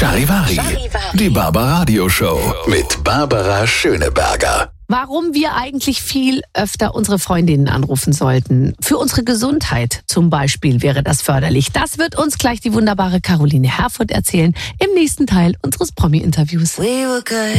Charivari. Die Barbaradio Show mit Barbara Schöneberger. Warum wir eigentlich viel öfter unsere Freundinnen anrufen sollten. Für unsere Gesundheit zum Beispiel wäre das förderlich. Das wird uns gleich die wunderbare Caroline Herfurth erzählen im nächsten Teil unseres Promi-Interviews.